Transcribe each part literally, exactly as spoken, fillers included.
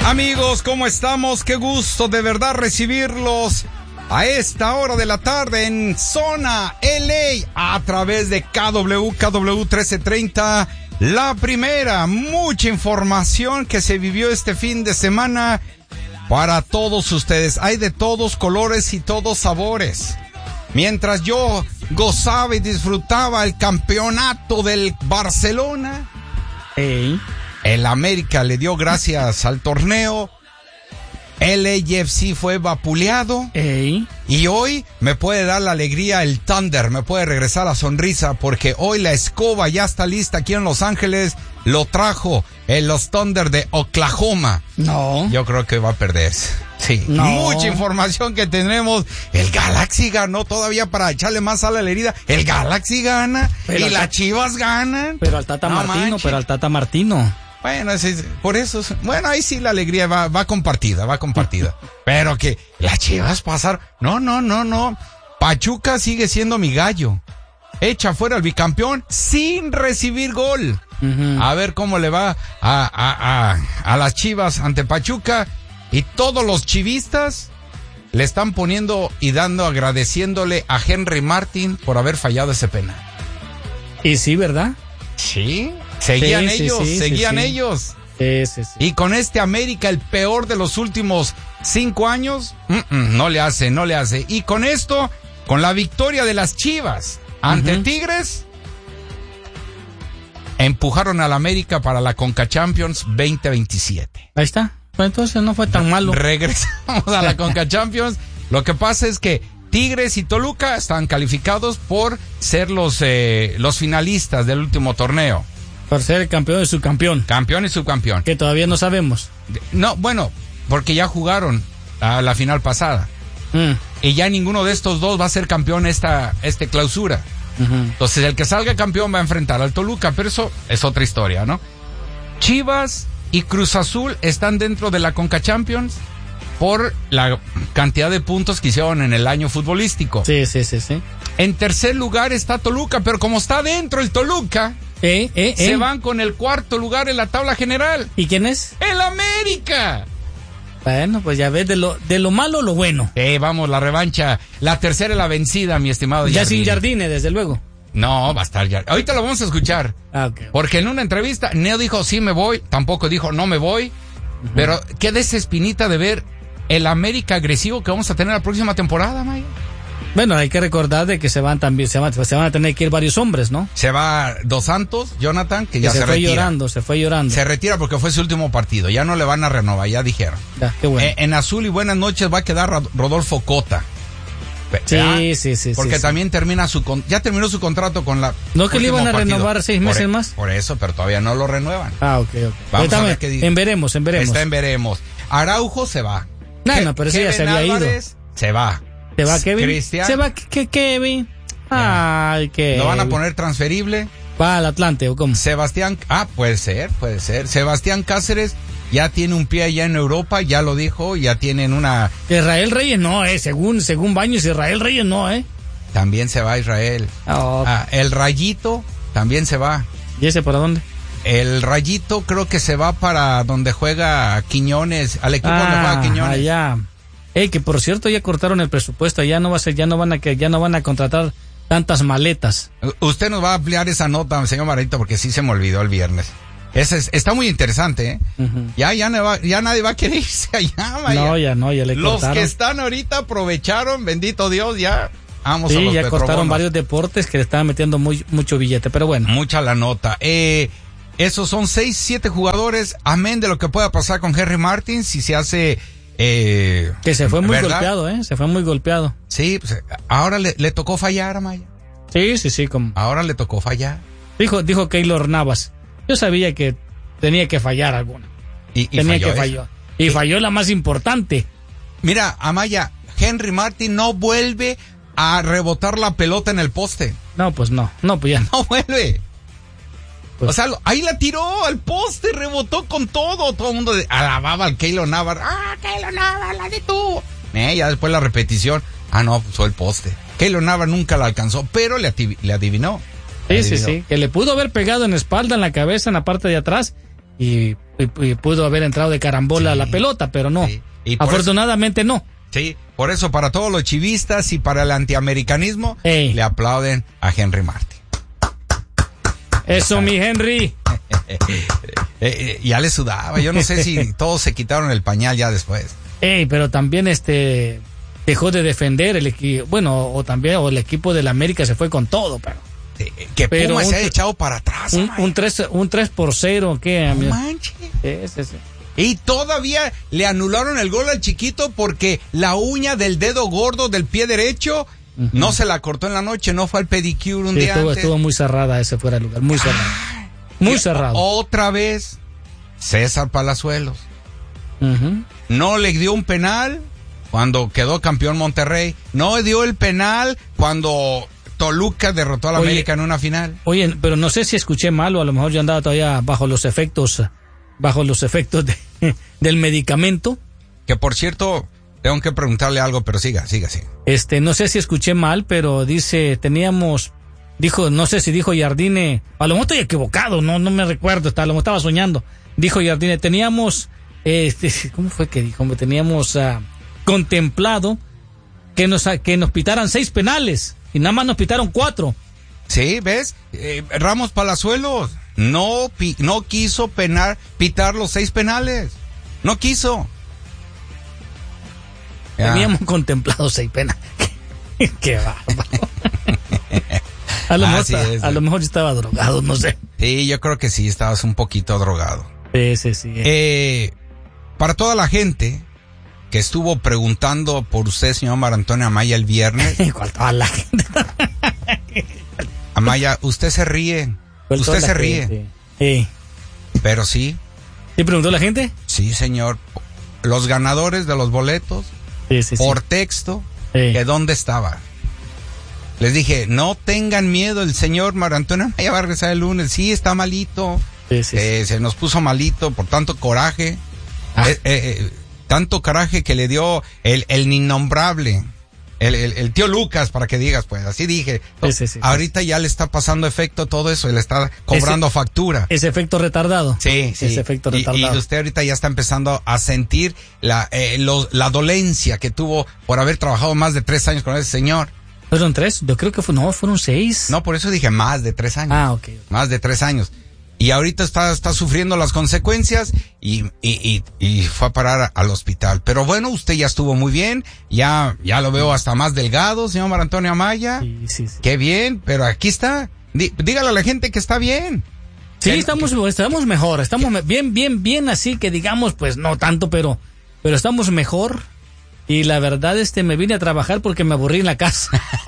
Amigos, ¿cómo estamos? Qué gusto de verdad recibirlos a esta hora de la tarde en Zona L A a través de K W, K W trece treinta. La primera, mucha información que se vivió este fin de semana para todos ustedes. Hay de todos colores y todos sabores. Mientras yo gozaba y disfrutaba el campeonato del Barcelona, Hey. el América le dio gracias al torneo. El L A F C fue vapuleado. Hey. Y hoy me puede dar la alegría el Thunder, me puede regresar la sonrisa, porque hoy la escoba ya está lista aquí en Los Ángeles. Lo trajo en los Thunder de Oklahoma. No. Yo creo que va a perderse. Sí. No. Mucha información que tenemos. El Galaxy ganó todavía para echarle más sal a la herida. El Galaxy gana. Pero y las Tata- Chivas ganan. Pero al Tata No Martino, manches. pero al Tata Martino. Bueno, ese es- por eso, es- bueno, ahí sí la alegría va, va compartida, va compartida. Pero que las Chivas pasar, no, no, no, no. Pachuca sigue siendo mi gallo. Echa fuera al bicampeón sin recibir gol. Ujú. A ver cómo le va a, a, a, a las Chivas ante Pachuca. Y todos los chivistas le están poniendo y dando, agradeciéndole a Henry Martin por haber fallado ese penal. Y sí, ¿verdad? Sí, seguían Sí, sí, ellos, sí, sí, seguían sí. ellos. Sí, sí, sí. Y con este América, el peor de los últimos cinco años, mm, mm, no le hace, no le hace. Y con esto, con la victoria de las Chivas ante Ujú. Tigres, empujaron al América para la Conca Champions veinte veintisiete. Ahí está. Pues entonces no fue tan malo. Regresamos a la Conca Champions. Lo que pasa es que Tigres y Toluca están calificados por ser los, eh, los finalistas del último torneo. Por ser el campeón de su campeón. Campeón y subcampeón. Que todavía no sabemos. No, bueno, porque ya jugaron a la final pasada. Mm. Y ya ninguno de estos dos va a ser campeón esta, este clausura. Ujú. Entonces el que salga campeón va a enfrentar al Toluca, pero eso es otra historia, ¿no? Chivas y Cruz Azul están dentro de la Conca Champions por la cantidad de puntos que hicieron en el año futbolístico. Sí, sí, sí, sí. En tercer lugar está Toluca, pero como está dentro el Toluca, Eh, eh, se eh. van con el cuarto lugar en la tabla general. ¿Y quién es? ¡El América! Bueno, pues ya ves, de lo, de lo malo lo bueno. Eh, vamos, la revancha. La tercera es la vencida, mi estimado Ya Jardine. sin Jardine, desde luego. No, va a estar Jardine. Ahorita lo vamos a escuchar. Ah, ok. Porque en una entrevista, Neo dijo, sí me voy. Tampoco dijo, no me voy. Pero queda esa espinita de ver el América agresivo que vamos a tener la próxima temporada, Maya. Bueno, hay que recordar de que se van también, se van, se van a tener que ir varios hombres, ¿no? Se va Dos Santos, Jonathan, que Que ya se, se, fue retira. llorando, se fue llorando. Se retira porque fue su último partido. Ya no le van a renovar, ya dijeron. Ya, qué bueno. Eh, en azul y buenas noches va a quedar Rod- Rodolfo Cota. Sí, ¿Verdad? sí, sí. Porque sí, también termina su con- ya terminó su contrato con la ¿No que le último iban a partido. renovar seis Por meses e- más? Por eso, pero todavía no lo renuevan. Sí. Ah, ok, ok. Vamos Ahorita a ver me- qué dice. En veremos, en veremos. Está en veremos. Araujo se va. No, Ke- no, pero ese ya Kevin se había ido. Álvarez se va. ¿Se va Kevin? Cristian. ¿Se va que Kevin? Ay, Kevin. ¿Lo van a poner transferible? ¿Va al Atlante o cómo? Sebastián, ah, puede ser, puede ser. Sebastián Cáceres ya tiene un pie allá en Europa, ya lo dijo, ya tienen una, Israel Reyes no, eh. Según, según Baños, Israel Reyes no, eh. también se va a Israel. Oh, Ah, el Rayito también se va. ¿Y ese para dónde? El Rayito creo que se va para donde juega Quiñones, al equipo donde juega Quiñones. allá. Eh, que por cierto ya cortaron el presupuesto, ya no va a ser, ya no van a que, ya no van a contratar tantas maletas. U- Usted nos va a ampliar esa nota, señor Marito, porque sí se me olvidó el viernes. Ese es, está muy interesante, ¿eh? Ujú. Ya, ya, no va- ya nadie va a querer irse allá, Maya. No, ya no, ya le Los cortaron. que están ahorita aprovecharon, bendito Dios, ya. Vamos a Sí, los ya cortaron petrobonos. varios deportes que le estaban metiendo muy, mucho billete, pero bueno. Mucha la nota. Eh, esos son seis, siete jugadores, amén de lo que pueda pasar con Henry Martin, si se hace... Eh, Que se fue muy ¿verdad? golpeado, ¿eh? Se fue muy golpeado. Sí, pues, ahora le, le tocó fallar a Maya. Sí, sí, sí, como... Ahora le tocó fallar. Dijo, dijo Keylor Navas. Yo sabía que tenía que fallar alguna. Y, y Tenía falló que esa. fallar. Y falló la más importante. Mira, Amaya, Henry Martin no vuelve a rebotar la pelota en el poste. No, pues no. No, pues ya no. No vuelve. Pues- O sea, lo- ahí la tiró al poste, rebotó con todo. Todo el mundo de- alababa al Keylor Navas. ¡Ah, Keylor Navas, la detuvo! Eh, ya después la repetición. Ah, no, puso el poste. Keylor Navas nunca la alcanzó, pero le, ati- le adivinó. Le Sí, sí, adivinó. sí. Que le pudo haber pegado en la espalda, en la cabeza, en la parte de atrás. y, y, y pudo haber entrado de carambola sí, la pelota, pero no. Sí. Y afortunadamente eso, no. Sí, por eso para todos los chivistas y para el antiamericanismo, Ey. le aplauden a Henry Martin. Eso, mi Henry. eh, eh, ya le sudaba, yo no sé si todos se quitaron el pañal ya después. Ey, pero también este dejó de defender el equipo, bueno, o también o el equipo del América se fue con todo, pero sí, que pero Puma un, se ha echado para atrás. Un, un tres un tres por cero, ¿qué? No manches. Sí, sí, sí. Y todavía le anularon el gol al chiquito porque la uña del dedo gordo del pie derecho uh-huh. no se la cortó en la noche, no fue al pedicure un sí, día estuvo, antes. Estuvo muy cerrada ese fuera de lugar, muy cerrada. Ah, muy cerrado. Otra vez, César Palazuelos. Uh-huh. No le dio un penal cuando quedó campeón Monterrey. No dio el penal cuando Toluca derrotó a la oye, América en una final. Oye, pero no sé si escuché mal o a lo mejor yo andaba todavía bajo los efectos... bajo los efectos de, del medicamento. Que por cierto, tengo que preguntarle algo, pero siga, siga, siga. Este, no sé si escuché mal, pero dice, teníamos, dijo, no sé si dijo Jardine, a lo mejor estoy equivocado, no, no me recuerdo, a lo mejor estaba soñando. Dijo Jardine, teníamos, este, ¿cómo fue que dijo? Teníamos uh, contemplado que nos, que nos pitaran seis penales y nada más nos pitaron cuatro. Sí, ¿ves? Eh, Ramos Palazuelos no pi- no quiso penar, pitar los seis penales. No quiso. Teníamos ya. contemplado seis penales. Qué bárbaro. A lo, mejor, es, a lo mejor estaba drogado, no sé. Sí, yo creo que sí, estabas un poquito drogado. Sí, sí, sí. Eh, para toda la gente que estuvo preguntando por usted, señor Mar Antonio Amaya, el viernes. ¿Cuál toda la gente? Amaya, usted se ríe. Usted se ríe. Gente. Sí. Pero sí. ¿Sí preguntó la gente? Sí, señor. Los ganadores de los boletos, sí, sí, por sí. texto, sí. que dónde estaba. Les dije, no tengan miedo, el señor Mar Antonio Amaya va a regresar el lunes. Sí, está malito. Sí, sí, eh, sí. Se nos puso malito por tanto coraje. Ah. Eh, eh, tanto coraje que le dio el, el innombrable. El, el, el tío Lucas, para que digas, pues, así dije. Sí, sí, sí, ahorita sí. ya le está pasando efecto todo eso y le está cobrando ese, factura. Ese efecto retardado. Sí, sí. Ese efecto retardado. Y, y usted ahorita ya está empezando a sentir la, eh, lo, la dolencia que tuvo por haber trabajado más de tres años con ese señor. ¿Fueron tres? Yo creo que fue, no, fueron seis. No, por eso dije más de tres años. Ah, ok. Más de tres años. Y ahorita está, está sufriendo las consecuencias y, y, y, y fue a parar al hospital. Pero bueno, usted ya estuvo muy bien, ya, ya lo veo hasta más delgado, señor Mar Antonio Amaya. Sí, sí, sí. Qué bien, pero aquí está. Dí, dígale a la gente que está bien. Sí, que, estamos, que, estamos mejor, estamos me, bien, bien, bien, así que digamos, pues no tanto, pero, pero estamos mejor. Y la verdad, este, me vine a trabajar porque me aburrí en la casa.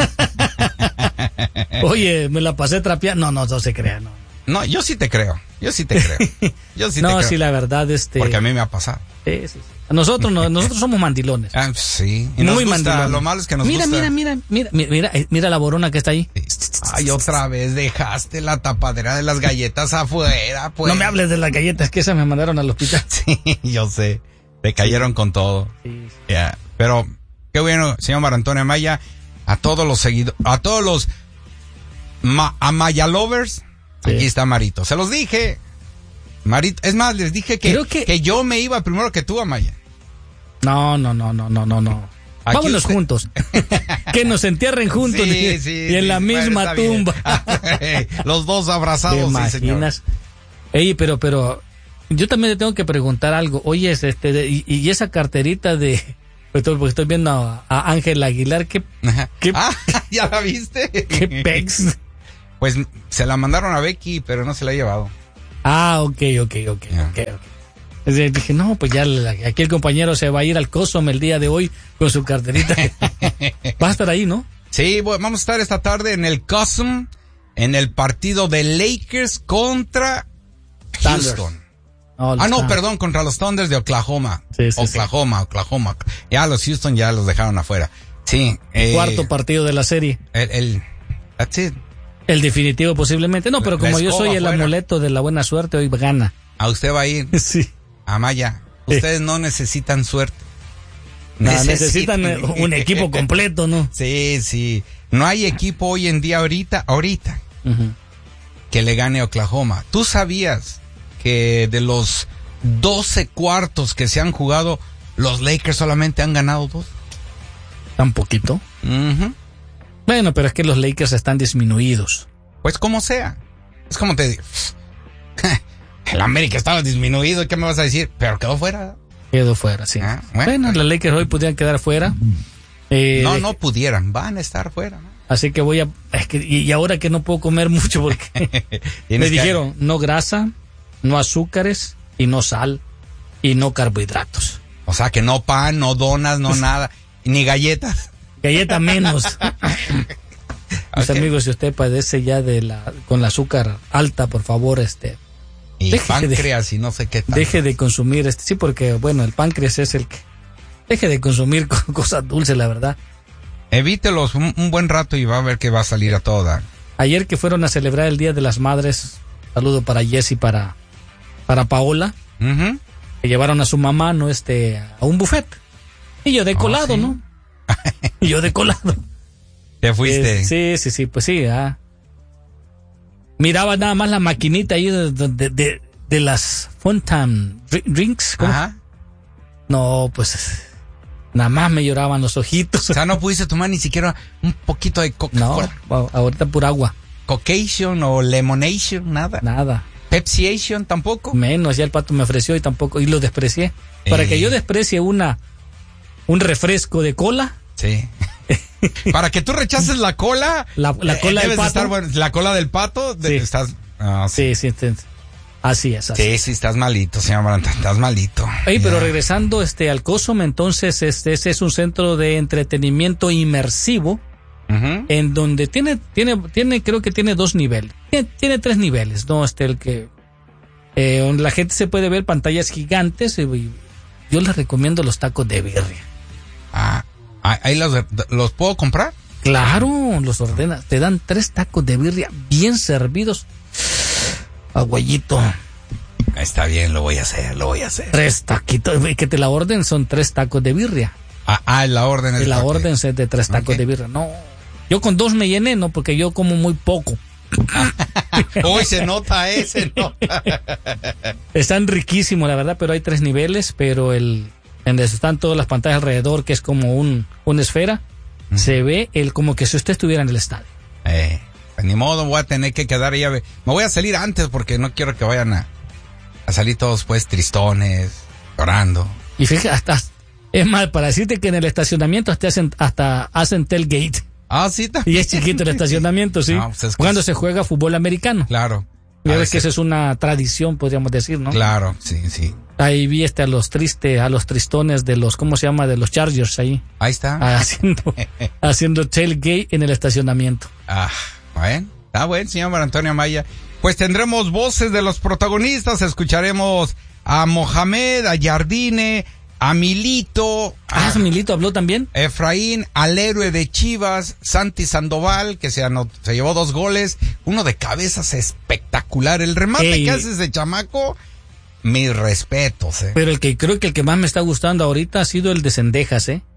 Oye, me la pasé trapeando. No, no, no se crea, no. No, yo sí te creo, yo sí te creo. Yo sí no, te creo. sí, la verdad, este. Porque a mí me ha pasado. Sí, sí, sí. Nosotros no, nosotros somos mandilones. Ah, sí. Y muy nos gusta, mandilones. Lo malo es que nos mira, gusta. Mira, mira, mira, mira, mira, mira la borona que está ahí. Sí. Ay, otra vez dejaste la tapadera de las galletas afuera, pues. No me hables de las galletas, que esas me mandaron al hospital. Sí, yo sé. Te cayeron sí. con todo. Sí, sí. Yeah. Pero, qué bueno, señor Mar Antonio Amaya, a todos los seguidores, a todos los Ma- Amaya lovers. Sí. Aquí está Marito. Se los dije. Marito, es más, les dije que, que... que yo me iba primero que tú, Amaya. No, no, no, no, no, no, no. Aquí vámonos usted... juntos. Que nos entierren juntos sí, y, sí, y en sí, la misma bueno, tumba. Los dos abrazados. ¿Te imaginas? Sí, Ey, pero, pero, yo también te tengo que preguntar algo. Oye, este, de, y, y esa carterita de... Porque estoy viendo a, a Ángel Aguilar, ¿qué, qué ah, ¿ya la viste? ¿Qué pex? Pues se la mandaron a Becky, pero no se la ha llevado. Ah, ok, ok, ok, yeah. ok, ok. Entonces dije, no, pues ya aquí el compañero se va a ir al Cosome el día de hoy con su carterita. Va a estar ahí, ¿no? Sí, bueno, vamos a estar esta tarde en el Cosome, en el partido de Lakers contra Houston. Oh, ah, no, Thunder. perdón, contra los Thunders de Oklahoma. Sí, sí, Oklahoma, sí. Oklahoma. Ya los Houston ya los dejaron afuera. Sí. El eh, cuarto partido de la serie. El, el, that's it. El definitivo posiblemente. No, pero como yo soy el afuera. amuleto de la buena suerte, hoy gana. A usted va a ir. Sí. Amaya, ustedes sí. no necesitan suerte. No, necesitan, necesitan un equipo completo, ¿no? Sí, sí. No hay equipo hoy en día, ahorita, ahorita, uh-huh. que le gane a Oklahoma. ¿Tú sabías que de los doce cuartos que se han jugado, los Lakers solamente han ganado dos. Tan poquito. Uh-huh. Bueno, pero es que los Lakers están disminuidos. Pues como sea. Es como te digo. El América estaba disminuido, ¿qué me vas a decir? Pero quedó fuera. Quedó fuera, sí. Ah, bueno, bueno, los Lakers hoy podrían quedar fuera. Eh, no, no pudieran, van a estar fuera, ¿no? Así que voy a... Es que, y ahora que no puedo comer mucho porque me dijeron que... no grasa, no azúcares y no sal y no carbohidratos. O sea que no pan, no donas, no nada, ni galletas. Galleta menos. Mis Okay. amigos, si usted padece ya de la con la azúcar alta, por favor, este... Y deje páncreas de, y no sé qué tal. Deje de consumir, este sí, porque, bueno, el páncreas es el que... Deje de consumir cosas dulces, la verdad. Evítelos un, un buen rato y va a ver que va a salir a toda. Ayer que fueron a celebrar el Día de las Madres, saludo para Jess y para, para Paola, uh-huh. que llevaron a su mamá, ¿no? Este, a un buffet. Y yo de colado, oh, ¿sí? ¿no? Y yo de colado. ¿Te fuiste? Eh, sí, sí, sí, pues sí, ah. Miraba nada más la maquinita ahí de, de, de, de las Fontan Drinks. ¿Cómo? Ajá. No, pues nada más me lloraban los ojitos. O sea, no pudiste tomar ni siquiera un poquito de Coca-Cola. No, ahorita pura agua. Cocation o Lemonation, nada. Nada. Pepsiation tampoco. Menos, ya el Pato me ofreció y tampoco, y lo desprecié. Eh. Para que yo desprecie una, un refresco de cola. Sí. Para que tú rechaces la cola. La, la cola eh, del pato. Estar, bueno, la cola del pato. De, sí. Estás, oh, sí. sí, sí, sí. Así es, así. Sí, sí, estás malito, señor Maranta, estás malito. Oye, pero regresando este, al COSOM, entonces este, este es un centro de entretenimiento inmersivo, uh-huh. en donde tiene, tiene, tiene, creo que tiene dos niveles. Tiene, tiene tres niveles, ¿no? Este, el que, eh, donde la gente se puede ver pantallas gigantes. Y yo les recomiendo los tacos de birria. Ah, ¿ahí los, los puedo comprar? Claro, los ordenas. Te dan tres tacos de birria bien servidos. Aguayito. Está bien, lo voy a hacer, lo voy a hacer. Tres taquitos, que te la orden son tres tacos de birria. Ah, ah la orden es de la orden es de tres tacos okay. de birria. No, yo con dos me llené, no, porque yo como muy poco. Hoy se nota ese, ¿no? Están riquísimos, la verdad, pero hay tres niveles, pero el en donde están todas las pantallas alrededor, que es como un una esfera, uh-huh. se ve el como que si usted estuviera en el estadio. Eh. Pues ni modo, voy a tener que quedar ahí. Me voy a salir antes porque no quiero que vayan a, a salir todos pues tristones, llorando. Y fíjate, hasta, es mal para decirte que en el estacionamiento hasta hacen, hasta hacen tailgate. Ah, sí, también. Y es chiquito el estacionamiento, sí. No, pues es que cuando es... se juega fútbol americano. Claro. Ya ves que esa es una tradición, podríamos decir, ¿no? Claro, sí, sí. Ahí vi este a los tristes, a los tristones de los, ¿cómo se llama? De los Chargers ahí. Ahí está. Haciendo, haciendo tailgate en el estacionamiento. Ah. Bueno, está bueno, señor Antonio Amaya. Pues tendremos voces de los protagonistas, escucharemos a Mohamed, a Jardine, a Milito. Ah, a Milito habló también. Efraín, al héroe de Chivas, Santi Sandoval, que se, anot- se llevó dos goles, uno de cabezas espectacular. El remate Ey. que hace ese chamaco, mis respetos, eh. Pero el que creo que el que más me está gustando ahorita ha sido el de Cendejas, eh.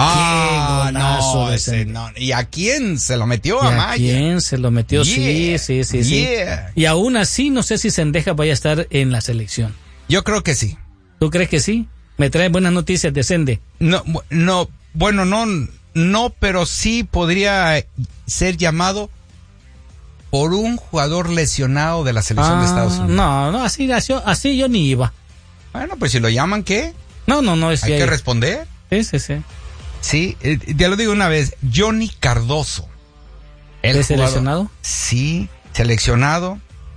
Ah, no, ese no. ¿Y a quién se lo metió? ¿Y a Maya? ¿A quién se lo metió? Yeah, sí, sí, sí, yeah. sí. Y aún así, no sé si Cendejas vaya a estar en la selección. Yo creo que sí. ¿Tú crees que sí? Me trae buenas noticias de Cende. No, no, bueno, no, no, pero sí podría ser llamado por un jugador lesionado de la selección ah, de Estados Unidos. No, no, así, así, así yo ni iba. Bueno, pues si lo llaman, ¿qué? No, no, no. Es Hay que que responder. Sí, sí, sí. Sí, eh, ya lo digo una vez, Johnny Cardoso. ¿Es seleccionado? Sí, seleccionado.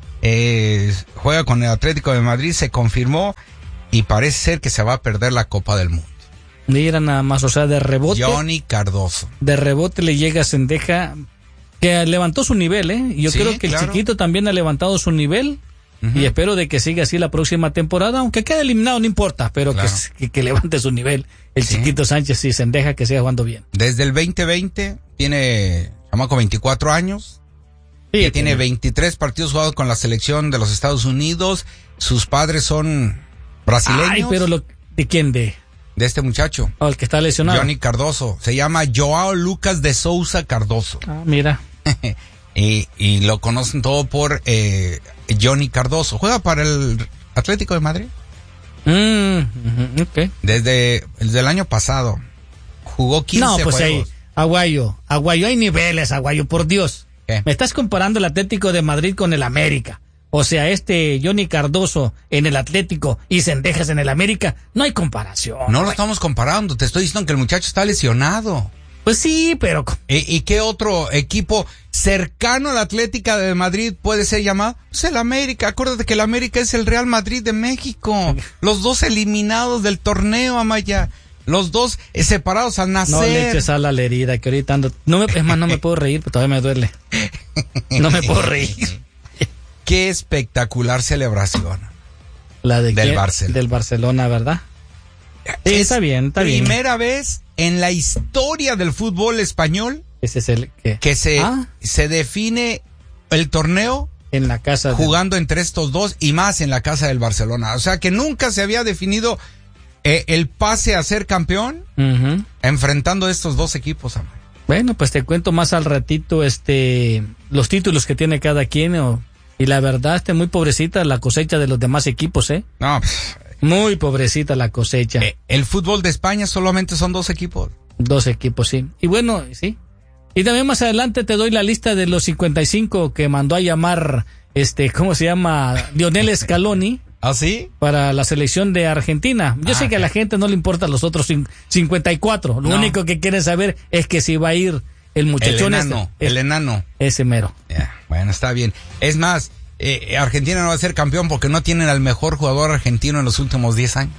Eh, juega con el Atlético de Madrid, se confirmó y parece ser que se va a perder la Copa del Mundo. Mira nada más, o sea, de rebote. Johnny Cardoso. De rebote le llega a Cendeja, que levantó su nivel, ¿eh? Yo sí, creo que claro. El chiquito también ha levantado su nivel. Uh-huh. Y espero de que siga así la próxima temporada, aunque quede eliminado no importa, pero claro. que, que, que levante su nivel el sí. chiquito Sánchez y Cendeja, que siga jugando bien. Desde el veinte veinte tiene chamaco veinticuatro años, sí, tiene, tiene veintitrés partidos jugados con la selección de los Estados Unidos, sus padres son brasileños. Ay, pero lo, ¿de quién? De de este muchacho. Oh, el que está lesionado. Johnny Cardoso, se llama Joao Lucas de Souza Cardoso. Ah, mira. y, y lo conocen todo por eh, Johnny Cardoso. Juega para el Atlético de Madrid. Mm, uh-huh, okay. Desde, desde el año pasado jugó quince no, pues juegos. Ahí, Aguayo, Aguayo, hay niveles, Aguayo, por Dios. ¿Qué? Me estás comparando el Atlético de Madrid con el América. O sea, este Johnny Cardoso en el Atlético y Cendejas en el América, no hay comparación. No lo estamos comparando, te estoy diciendo que el muchacho está lesionado. Pues sí, pero... ¿Y, y qué otro equipo cercano al Atlético de Madrid puede ser llamado? Pues el América. Acuérdate que el América es el Real Madrid de México. Los dos eliminados del torneo, Amaya. Los dos eh, separados al nacer. No le eches sal a la herida, que ahorita ando... No me, es más, no me puedo reír, pero todavía me duele. No me puedo reír. Qué espectacular celebración. La de del qué? Barcelona. Del Barcelona, ¿verdad? Sí, es está bien, está bien. Primera vez en la historia del fútbol español Ese es el que, que se, ah, se define el torneo en la casa de... jugando entre estos dos y más en la casa del Barcelona. O sea que nunca se había definido eh, el pase a ser campeón uh-huh. enfrentando a estos dos equipos. Amor. Bueno, pues te cuento más al ratito este los títulos que tiene cada quien. O, y la verdad, este muy pobrecita la cosecha de los demás equipos, ¿eh? No, pues, muy pobrecita la cosecha. Eh, el fútbol de España solamente son dos equipos. Dos equipos, sí. Y bueno, sí. Y también más adelante te doy la lista de los cincuenta y cinco que mandó a llamar, este, ¿cómo se llama? Lionel Scaloni. ¿Ah, sí? Para la selección de Argentina. Yo ah, sé que a la gente no le importan los otros cincuenta y cuatro. Lo no. único que quieren saber es que si va a ir el muchachón. El enano. Este, el enano. Ese mero. Yeah, bueno, está bien. Es más, eh, Argentina no va a ser campeón porque no tienen al mejor jugador argentino en los últimos diez años.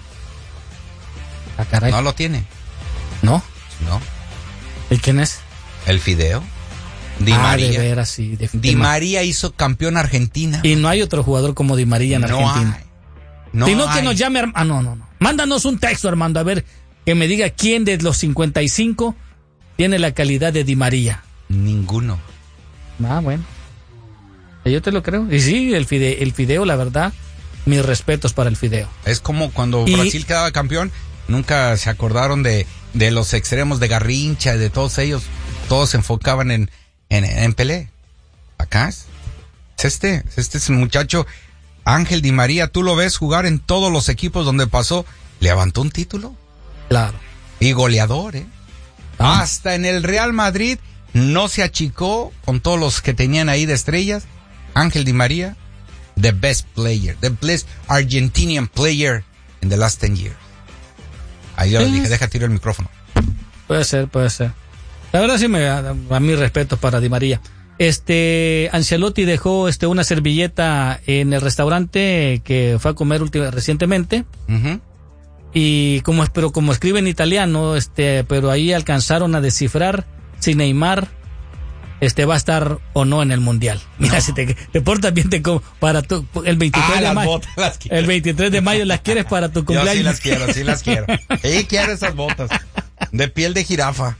Ah, caray. No lo tiene. ¿No? No. ¿Y quién es? El Fideo. Di ah, María. de veras, sí. De, Di María hizo campeón Argentina. Y no hay otro jugador como Di María en no Argentina. Hay. No Sino hay. que nos llame... Ah, no, no, no. Mándanos un texto, Armando, a ver, que me diga quién de los cincuenta y cinco tiene la calidad de Di María. Ninguno. Ah, bueno. Yo te lo creo. Y sí, el Fideo, el Fideo, la verdad, mis respetos para el Fideo. Es como cuando y... Brasil quedaba campeón, nunca se acordaron de, de los extremos de Garrincha, de todos ellos. Todos se enfocaban en, en, en Pelé. Acá es, es este, es este es el muchacho Ángel Di María. Tú lo ves jugar en todos los equipos donde pasó. Levantó un título. Claro. Y goleador, ¿eh? Ah. Hasta en el Real Madrid no se achicó con todos los que tenían ahí de estrellas. Ángel Di María, the best player, the best Argentinian player in the last ten years. Ahí yo le dije, deja tiro el micrófono. Puede ser, puede ser. La verdad sí me a, a mis respetos para Di María. Este Ancelotti dejó este una servilleta en el restaurante que fue a comer última, recientemente. Uh-huh. Y como pero como escribe en italiano, este, pero ahí alcanzaron a descifrar si Neymar este va a estar o no en el mundial. Mira, no. si te, te portas bien te para tu el veintitrés ah, de mayo. Botas, las el veintitrés de mayo las quieres para tu cumpleaños. Yo sí las quiero, sí las quiero. Y quiero esas botas de piel de jirafa.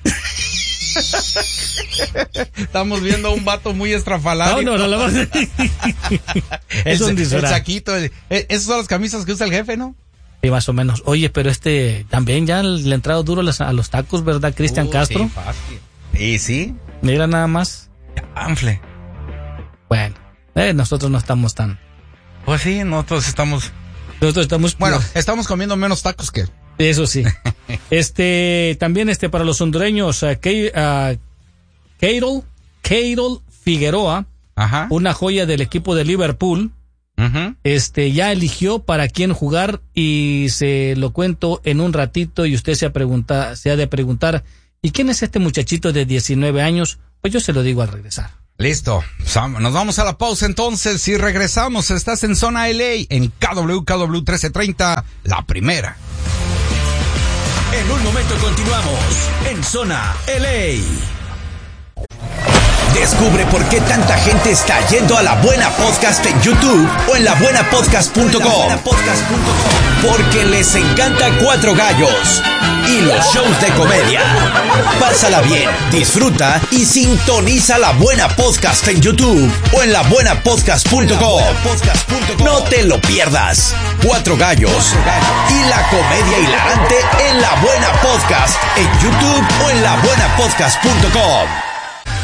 Estamos viendo a un vato muy estrafalario. No, no, no, no. el, es un el saquito. El, esas son las camisas que usa el jefe, ¿no? Sí, más o menos. Oye, pero este también ya le ha entrado duro las, a los tacos, ¿verdad, Cristian uh, Castro? Sí, fácil. ¿Y sí? Mira nada más. Anfle. Bueno, eh, nosotros no estamos tan... Pues sí, nosotros estamos... Nosotros estamos... Bueno, estamos comiendo menos tacos que... Eso sí. este, también este, para los hondureños, uh, Keirol, uh, Keirol Figueroa, ajá, una joya del equipo de Liverpool, uh-huh, este, ya eligió para quién jugar y se lo cuento en un ratito y usted se ha, pregunta, se ha de preguntar, ¿y quién es este muchachito de diecinueve años? Pues yo se lo digo al regresar. Listo, nos vamos a la pausa entonces y regresamos. Estás en Zona L A en K W K W trece treinta, la primera. En un momento continuamos en Zona L A. Descubre por qué tanta gente está yendo a La Buena Podcast en YouTube o en la buena podcast punto com. Porque les encanta Cuatro Gallos y los shows de comedia. Pásala bien, disfruta y sintoniza La Buena Podcast en YouTube o en la buena podcast punto com. No te lo pierdas. Cuatro Gallos y la comedia hilarante en La Buena Podcast en YouTube o en la buena podcast punto com.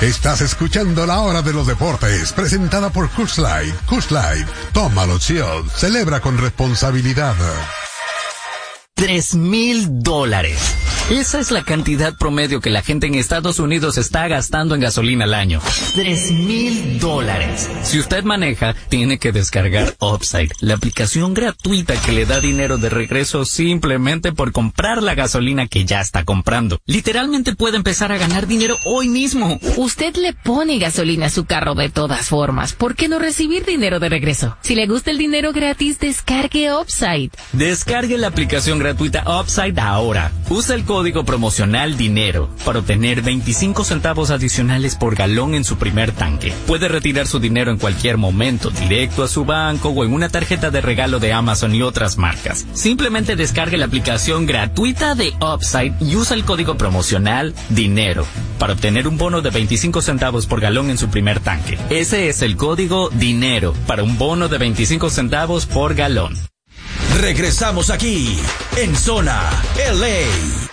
Estás escuchando La Hora de los Deportes, presentada por Coors Light. Coors Light, tómalo chill, celebra con responsabilidad. Tres mil dólares. Esa es la cantidad promedio que la gente en Estados Unidos está gastando en gasolina al año. Tres mil dólares. Si usted maneja, tiene que descargar Upside, la aplicación gratuita que le da dinero de regreso simplemente por comprar la gasolina que ya está comprando. Literalmente puede empezar a ganar dinero hoy mismo. Usted le pone gasolina a su carro de todas formas. ¿Por qué no recibir dinero de regreso? Si le gusta el dinero gratis, descargue Upside. Descargue la aplicación gratuita Upside ahora. Usa el código promocional DINERO para obtener veinticinco centavos adicionales por galón en su primer tanque. Puede retirar su dinero en cualquier momento, directo a su banco o en una tarjeta de regalo de Amazon y otras marcas. Simplemente descargue la aplicación gratuita de Upside y usa el código promocional DINERO para obtener un bono de veinticinco centavos por galón en su primer tanque. Ese es el código DINERO para un bono de veinticinco centavos por galón. Regresamos aquí en Zona L A.